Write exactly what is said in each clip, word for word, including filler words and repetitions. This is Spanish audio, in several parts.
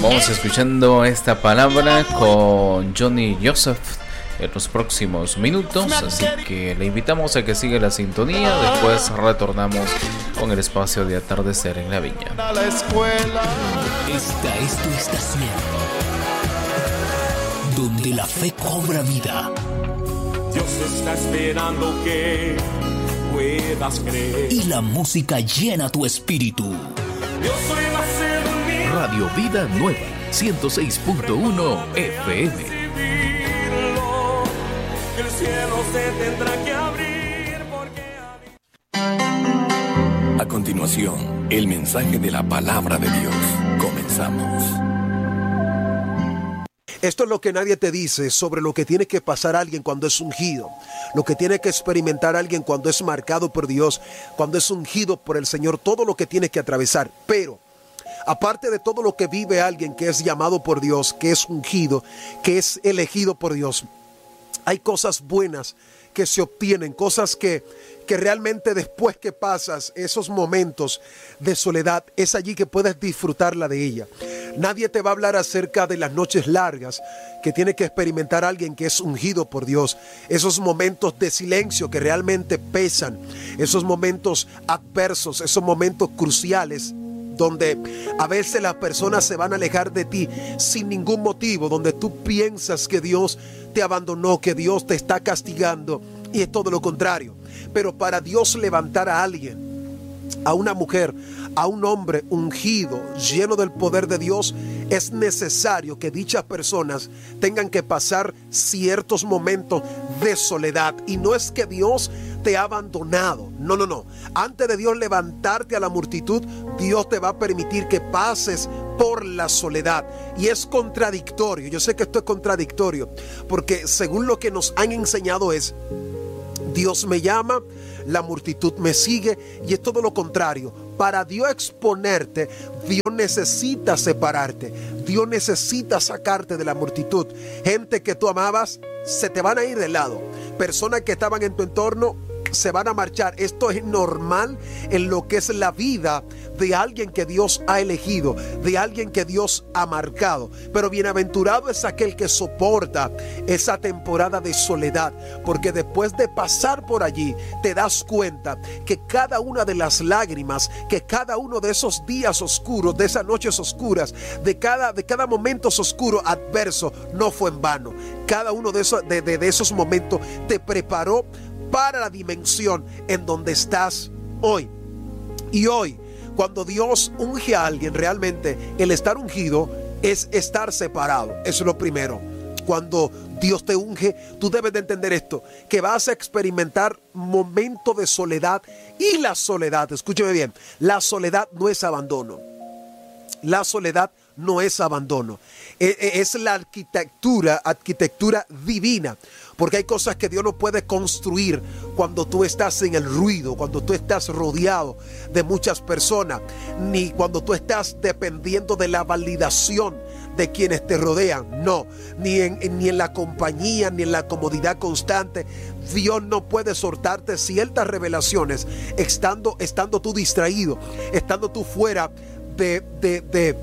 Vamos escuchando esta palabra con Johnny Joseph en los próximos minutos, así que le invitamos a que siga la sintonía. Después retornamos con el espacio de Atardecer en la Viña. Esta es tu estación, donde la fe cobra vida. Dios está esperando que puedas creer. Y la música llena tu espíritu. Yo soy la sed. Radio Vida Nueva, ciento seis punto uno F M. El cielo se tendrá que abrir porque... A continuación, el mensaje de la palabra de Dios. Comenzamos. Esto es lo que nadie te dice sobre lo que tiene que pasar alguien cuando es ungido, lo que tiene que experimentar alguien cuando es marcado por Dios, cuando es ungido por el Señor, todo lo que tiene que atravesar. Pero aparte de todo lo que vive alguien que es llamado por Dios, que es ungido, que es elegido por Dios, hay cosas buenas que se obtienen, cosas que, que realmente después que pasas esos momentos de soledad, es allí que puedes disfrutarla de ella. Nadie te va a hablar acerca de las noches largas que tiene que experimentar alguien que es ungido por Dios. Esos momentos de silencio que realmente pesan, esos momentos adversos, esos momentos cruciales, donde a veces las personas se van a alejar de ti sin ningún motivo, donde tú piensas que Dios te abandonó, que Dios te está castigando, y es todo lo contrario. Pero para Dios levantar a alguien, a una mujer, a un hombre ungido, lleno del poder de Dios, es necesario que dichas personas tengan que pasar ciertos momentos de soledad. Y no es que Dios te ha abandonado, no, no, no. Antes de Dios levantarte a la multitud, Dios te va a permitir que pases por la soledad. Y es contradictorio, yo sé que esto es contradictorio, porque según lo que nos han enseñado es: Dios me llama, la multitud me sigue, y es todo lo contrario. Para Dios exponerte, Dios necesita separarte, Dios necesita sacarte de la multitud. Gente que tú amabas se te van a ir de lado, personas que estaban en tu entorno se van a marchar. Esto es normal en lo que es la vida de alguien que Dios ha elegido, de alguien que Dios ha marcado. Pero bienaventurado es aquel que soporta esa temporada de soledad, porque después de pasar por allí te das cuenta que cada una de las lágrimas, que cada uno de esos días oscuros, de esas noches oscuras, de cada, de cada momento oscuro, adverso, no fue en vano. Cada uno de esos, de, de, de esos momentos te preparó para la dimensión en donde estás hoy. Y hoy, cuando Dios unge a alguien, realmente el estar ungido es estar separado. Eso es lo primero. Cuando Dios te unge, tú debes de entender esto, que vas a experimentar momentos de soledad. Y la soledad, escúcheme bien, la soledad no es abandono. La soledad no es abandono. Es la arquitectura, arquitectura divina. Porque hay cosas que Dios no puede construir cuando tú estás en el ruido, cuando tú estás rodeado de muchas personas, ni cuando tú estás dependiendo de la validación de quienes te rodean. No, ni en, ni en la compañía, ni en la comodidad constante. Dios no puede soltarte ciertas revelaciones estando, estando tú distraído, estando tú fuera de, de, de,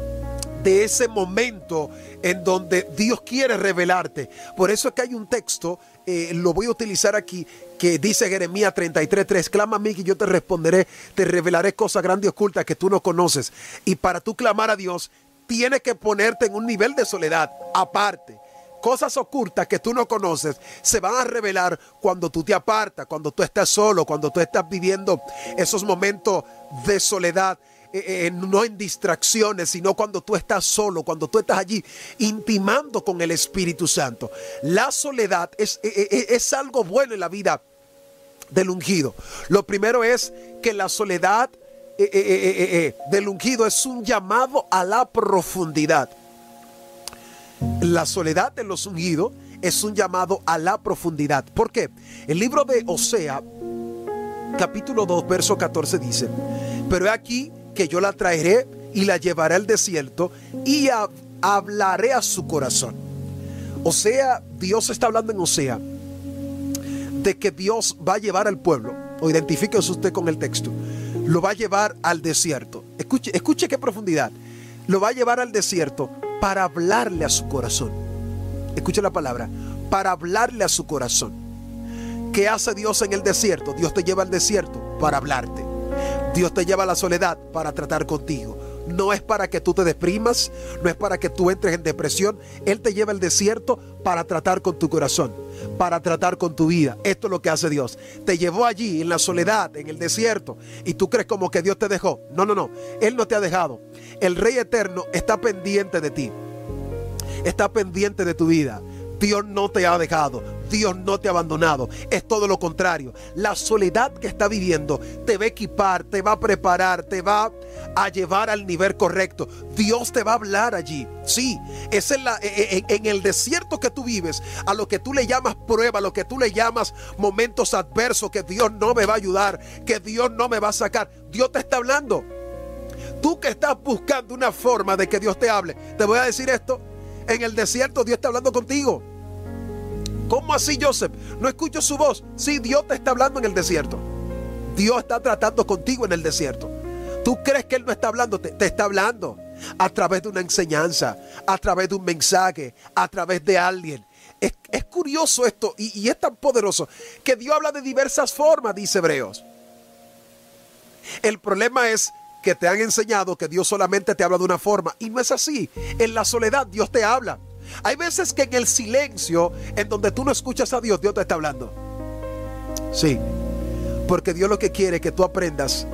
de ese momento en donde Dios quiere revelarte. Por eso es que hay un texto, eh, lo voy a utilizar aquí, que dice Jeremías treinta y tres tres: clama a mí y yo te responderé, te revelaré cosas grandes y ocultas que tú no conoces. Y para tú clamar a Dios, tienes que ponerte en un nivel de soledad aparte. Cosas ocultas que tú no conoces se van a revelar cuando tú te apartas, cuando tú estás solo, cuando tú estás viviendo esos momentos de soledad. Eh, eh, no en distracciones, sino cuando tú estás solo, cuando tú estás allí intimando con el Espíritu Santo. La soledad es, eh, eh, es algo bueno en la vida del ungido. Lo primero es que la soledad eh, eh, eh, eh, eh, del ungido es un llamado a la profundidad. La soledad de los ungidos es un llamado a la profundidad. ¿Por qué? El libro de Osea, capítulo dos, verso catorce dice: pero he aquí que yo la traeré y la llevaré al desierto y a, hablaré a su corazón. O sea, Dios está hablando en Osea de que Dios va a llevar al pueblo, o identifíquese usted con el texto, lo va a llevar al desierto. Escuche, escuche qué profundidad. lo va a llevar al desierto para hablarle a su corazón. Escucha la palabra, para hablarle a su corazón. ¿Qué hace Dios en el desierto? Dios te lleva al desierto para hablarte. Dios te lleva a la soledad para tratar contigo. No es para que tú te deprimas, no es para que tú entres en depresión. Él te lleva al desierto para tratar con tu corazón, para tratar con tu vida. Esto es lo que hace Dios. Te llevó allí en la soledad, en el desierto, y tú crees como que Dios te dejó. No, no, no. Él no te ha dejado. El Rey Eterno está pendiente de ti. Está pendiente de tu vida. Dios no te ha dejado, Dios no te ha abandonado, es todo lo contrario. La soledad que está viviendo te va a equipar, te va a preparar, te va a llevar al nivel correcto. Dios te va a hablar allí. Sí, es en, la, en, en el desierto que tú vives, a lo que tú le llamas prueba, a lo que tú le llamas momentos adversos, que Dios no me va a ayudar, que Dios no me va a sacar. Dios te está hablando. Tú que estás buscando una forma de que Dios te hable, te voy a decir esto: en el desierto Dios está hablando contigo. ¿Cómo así, Joseph? ¿No escucho su voz? Sí, Dios te está hablando en el desierto. Dios está tratando contigo en el desierto. ¿Tú crees que Él no está hablando? Te, te está hablando a través de una enseñanza, a través de un mensaje, a través de alguien. Es, es curioso esto y, y es tan poderoso que Dios habla de diversas formas, dice Hebreos. El problema es que te han enseñado que Dios solamente te habla de una forma, y no es así. En la soledad Dios te habla. Hay veces que en el silencio, en donde tú no escuchas a Dios, Dios te está hablando. Sí, porque Dios lo que quiere es que tú aprendas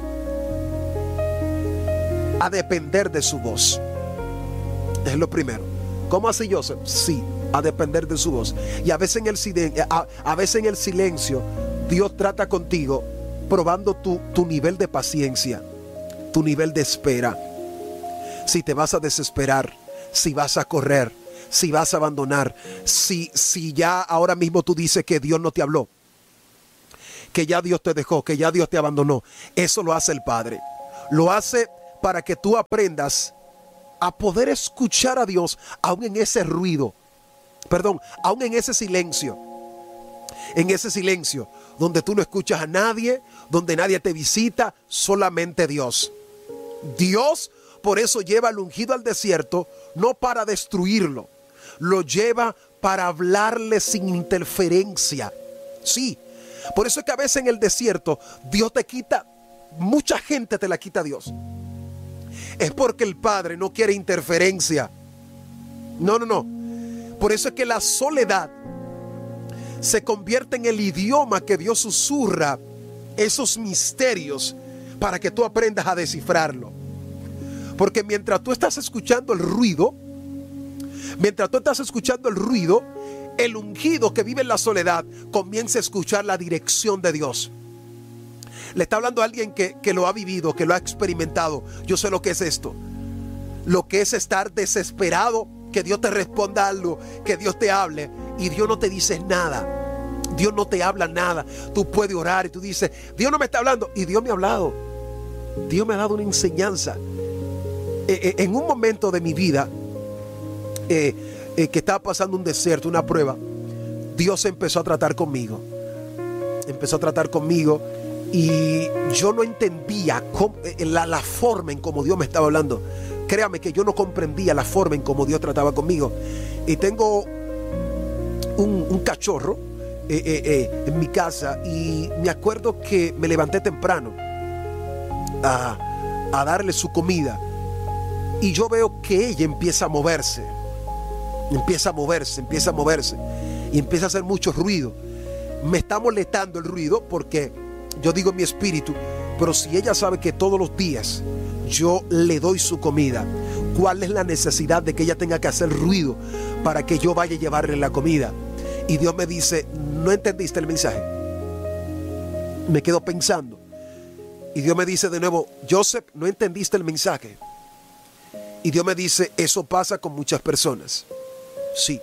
a depender de su voz. Es lo primero. ¿Cómo así, Joseph? Sí, a depender de su voz. Y a veces en el silencio, a, a veces en el silencio Dios trata contigo, probando tu, tu nivel de paciencia, tu nivel de espera. Si te vas a desesperar, si vas a correr, si vas a abandonar, si, si ya ahora mismo tú dices que Dios no te habló, que ya Dios te dejó, que ya Dios te abandonó. Eso lo hace el Padre. Lo hace para que tú aprendas a poder escuchar a Dios aún en ese ruido, perdón, aún en ese silencio, en ese silencio donde tú no escuchas a nadie, donde nadie te visita, solamente Dios. Dios por eso lleva al ungido al desierto, no para destruirlo, lo lleva para hablarle sin interferencia. Sí, por eso es que a veces en el desierto Dios te quita, mucha gente te la quita a Dios. Es porque el Padre no quiere interferencia. No, no, no. Por eso es que la soledad se convierte en el idioma que Dios susurra esos misterios para que tú aprendas a descifrarlo. Porque mientras tú estás escuchando el ruido, mientras tú estás escuchando el ruido, el ungido que vive en la soledad comienza a escuchar la dirección de Dios. Le está hablando a alguien que, que lo ha vivido, que lo ha experimentado. Yo sé lo que es esto. Lo que es estar desesperado, que Dios te responda algo, que Dios te hable y Dios no te dice nada. Dios no te habla nada. Tú puedes orar y tú dices, Dios no me está hablando. Y Dios me ha hablado. Dios me ha dado una enseñanza. Eh, eh, en un momento de mi vida eh, eh, que estaba pasando un desierto, una prueba, Dios empezó a tratar conmigo. Empezó a tratar conmigo y yo no entendía cómo, eh, la, la forma en cómo Dios me estaba hablando. Créame que yo no comprendía la forma en cómo Dios trataba conmigo. Y tengo un, un cachorro eh, eh, eh, en mi casa y me acuerdo que me levanté temprano a, a darle su comida. Y yo veo que ella empieza a moverse, empieza a moverse, empieza a moverse y empieza a hacer mucho ruido. Me está molestando el ruido porque yo digo en mi espíritu, pero si ella sabe que todos los días yo le doy su comida, ¿cuál es la necesidad de que ella tenga que hacer ruido para que yo vaya a llevarle la comida? Y Dios me dice, ¿no entendiste el mensaje? Me quedo pensando y Dios me dice de nuevo, Joseph, ¿no entendiste el mensaje? Y Dios me dice, eso pasa con muchas personas. Sí.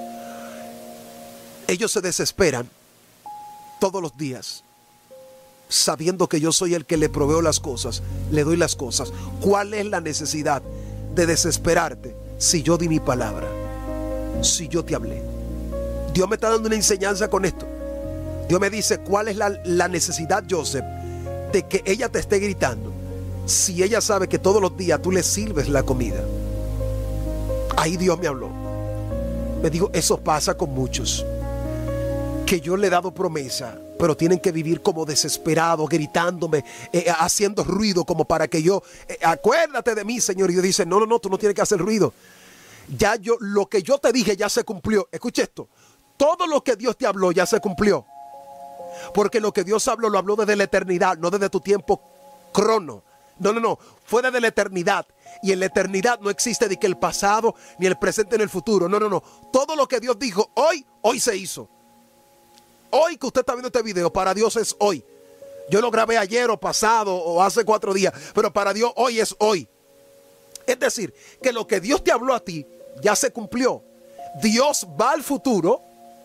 Ellos se desesperan todos los días, sabiendo que yo soy el que le proveo las cosas, le doy las cosas. ¿Cuál es la necesidad de desesperarte si yo di mi palabra? Si yo te hablé. Dios me está dando una enseñanza con esto. Dios me dice, ¿cuál es la, la necesidad, Joseph, de que ella te esté gritando? si ella sabe que todos los días tú le sirves la comida. Ahí Dios me habló. Me dijo, eso pasa con muchos, que yo le he dado promesa, pero tienen que vivir como desesperados, gritándome, eh, haciendo ruido como para que yo, eh, acuérdate de mí, Señor. Y Dios dice, no, no, no, tú no tienes que hacer ruido. Ya yo, lo que yo te dije ya se cumplió. Escucha esto, todo lo que Dios te habló ya se cumplió. Porque lo que Dios habló, lo habló desde la eternidad, no desde tu tiempo crono. No, no, no, fue desde la eternidad. Y en la eternidad no existe ni que el pasado, ni el presente, ni el futuro. No, no, no. Todo lo que Dios dijo hoy, hoy se hizo. Hoy que usted está viendo este video, para Dios es hoy. Yo lo grabé ayer o pasado o hace cuatro días, pero para Dios hoy es hoy. Es decir, que lo que Dios te habló a ti ya se cumplió. Dios va al futuro,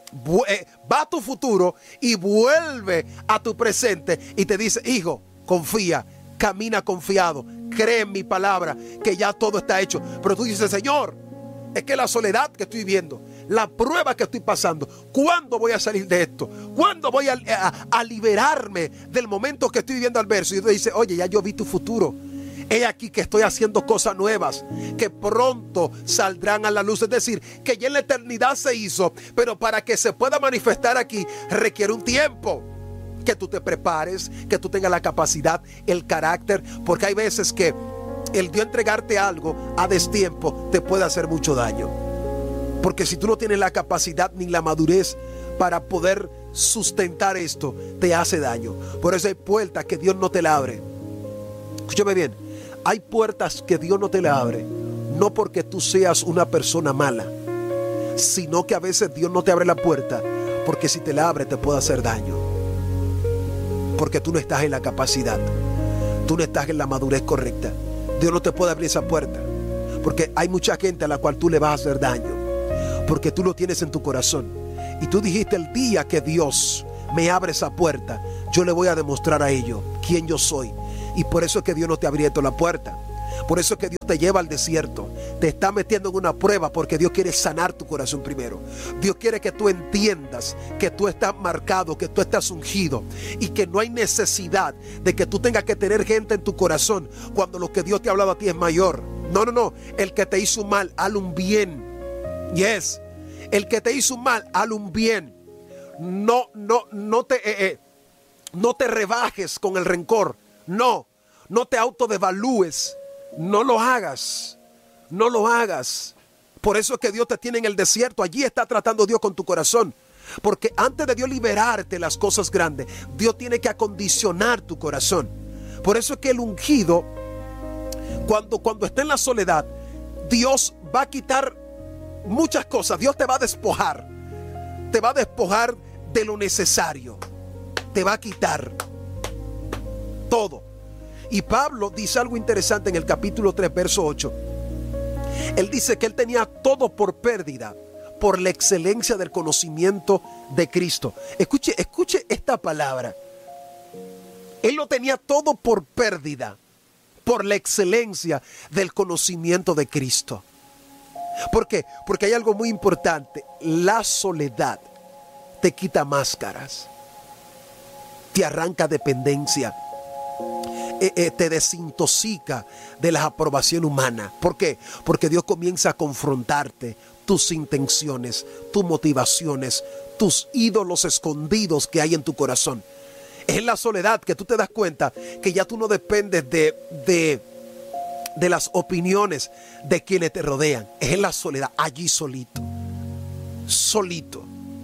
va a tu futuro y vuelve a tu presente y te dice, hijo, confía, camina confiado, cree en mi palabra, que ya todo está hecho. Pero tú dices, Señor, es que la soledad que estoy viendo, la prueba que estoy pasando, ¿cuándo voy a salir de esto? ¿Cuándo voy a, a, a liberarme del momento que estoy viviendo adverso? Y Dios dice, oye, ya yo vi tu futuro. He aquí que estoy haciendo cosas nuevas que pronto saldrán a la luz. Es decir, que ya en la eternidad se hizo, pero para que se pueda manifestar aquí requiere un tiempo. Que tú te prepares, que tú tengas la capacidad, el carácter, porque hay veces que el Dios entregarte algo a destiempo te puede hacer mucho daño. Porque si tú no tienes la capacidad ni la madurez para poder sustentar esto, te hace daño. Por eso hay puertas que Dios no te la abre. Escúchame bien, hay puertas que Dios no te la abre, no porque tú seas una persona mala, sino que a veces Dios no te abre la puerta porque si te la abre te puede hacer daño. Porque tú no estás en la capacidad, tú no estás en la madurez correcta. Dios no te puede abrir esa puerta porque hay mucha gente a la cual tú le vas a hacer daño, porque tú lo tienes en tu corazón. Y tú dijiste, el día que Dios me abre esa puerta, yo le voy a demostrar a ellos quién yo soy. Y por eso es que Dios no te ha abierto la puerta. Por eso es que Dios te lleva al desierto. Te está metiendo en una prueba porque Dios quiere sanar tu corazón primero. Dios quiere que tú entiendas que tú estás marcado, que tú estás ungido y que no hay necesidad de que tú tengas que tener gente en tu corazón cuando lo que Dios te ha hablado a ti es mayor. No, no, no. El que te hizo mal, hazle un bien. Yes. El que te hizo mal, hazle un bien. No, no, no te, eh, eh, no te rebajes con el rencor. No, no te autodevalúes. No lo hagas, no lo hagas. Por eso es que Dios te tiene en el desierto. Allí está tratando Dios con tu corazón. Porque antes de Dios liberarte las cosas grandes, Dios tiene que acondicionar tu corazón. Por eso es que el ungido, cuando, cuando está en la soledad, Dios va a quitar muchas cosas. Dios te va a despojar. Te va a despojar de lo necesario. Te va a quitar todo. Y Pablo dice algo interesante en el capítulo tres, verso ocho. Él dice que él tenía todo por pérdida por la excelencia del conocimiento de Cristo. Escuche, escuche esta palabra. Él lo tenía todo por pérdida por la excelencia del conocimiento de Cristo. ¿Por qué? Porque hay algo muy importante. La soledad te quita máscaras, te arranca dependencia. Eh, eh, te desintoxica de la aprobación humana. ¿Por qué? Porque Dios comienza a confrontarte tus intenciones, tus motivaciones, tus ídolos escondidos que hay en tu corazón. Es en la soledad que tú te das cuenta que ya tú no dependes de, de, de las opiniones de quienes te rodean. Es en la soledad, allí solito, solito,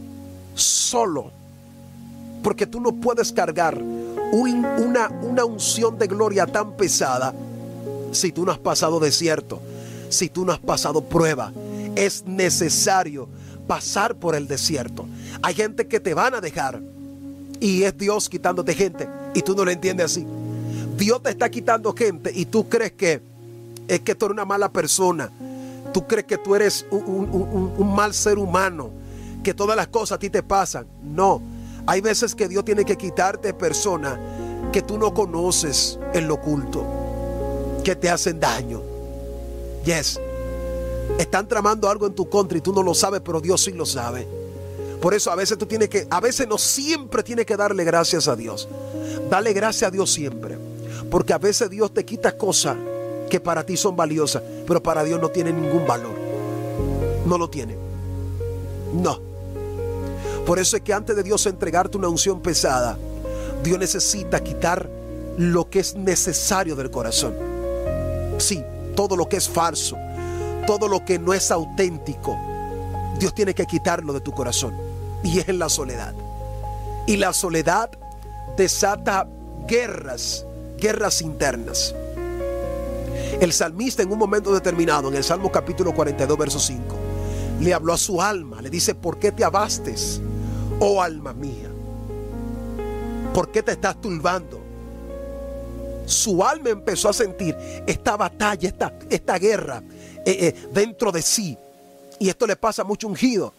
solo. Porque tú no puedes cargar un, una, una unción de gloria tan pesada si tú no has pasado desierto, si tú no has pasado prueba. Es necesario pasar por el desierto. Hay gente que te van a dejar y es Dios quitándote gente y tú no lo entiendes así. Dios te está quitando gente y tú crees que es que tú eres una mala persona. Tú crees que tú eres un, un, un, un mal ser humano, que todas las cosas a ti te pasan. No. Hay veces que Dios tiene que quitarte personas que tú no conoces en lo oculto, que te hacen daño. Yes. Están tramando algo en tu contra y tú no lo sabes, pero Dios sí lo sabe. Por eso a veces tú tienes que, a veces no siempre tienes que darle gracias a Dios. Dale gracias a Dios siempre. Porque a veces Dios te quita cosas que para ti son valiosas, pero para Dios no tienen ningún valor. No lo tiene. No. Por eso es que antes de Dios entregarte una unción pesada, Dios necesita quitar lo que es necesario del corazón. Sí, todo lo que es falso, todo lo que no es auténtico, Dios tiene que quitarlo de tu corazón. Y es en la soledad. Y la soledad desata guerras, guerras internas. El salmista en un momento determinado, en el Salmo capítulo cuarenta y dos, verso cinco, le habló a su alma, le dice: ¿por qué te abastes, oh alma mía? ¿Por qué te estás turbando? Su alma empezó a sentir esta batalla, esta, esta guerra eh, eh, dentro de sí. Y esto le pasa a mucho ungido.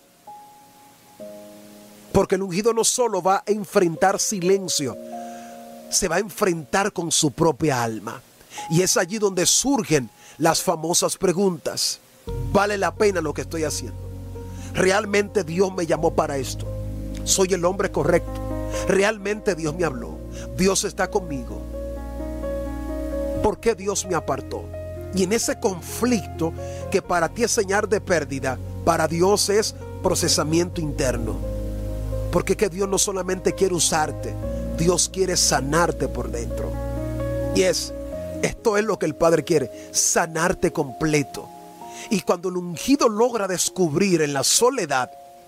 Porque el ungido no solo va a enfrentar silencio, se va a enfrentar con su propia alma. Y es allí donde surgen las famosas preguntas: ¿vale la pena lo que estoy haciendo? ¿Realmente Dios me llamó para esto? ¿Soy el hombre correcto? ¿Realmente Dios me habló? ¿Dios está conmigo? ¿Por qué Dios me apartó? Y en ese conflicto que para ti es señal de pérdida, para Dios es procesamiento interno. Porque que Dios no solamente quiere usarte, Dios quiere sanarte por dentro. Y es, esto es lo que el Padre quiere, sanarte completo. Y cuando el ungido logra descubrir en la soledad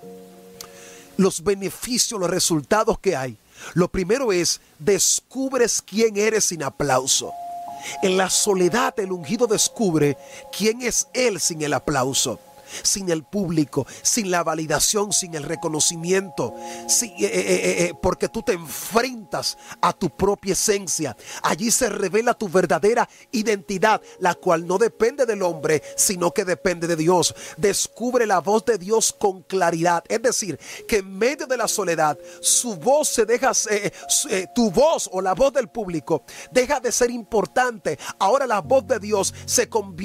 los beneficios, los resultados que hay, lo primero es, descubres quién eres sin aplauso. En la soledad el ungido descubre quién es él sin el aplauso, sin el público, sin la validación, sin el reconocimiento, sin, eh, eh, eh, porque tú te enfrentas a tu propia esencia. Allí se revela tu verdadera identidad, la cual no depende del hombre, sino que depende de Dios. Descubre la voz de Dios con claridad. Es decir, que en medio de la soledad, su voz se deja, eh, eh, tu voz o la voz del público deja de ser importante. Ahora la voz de Dios se convierte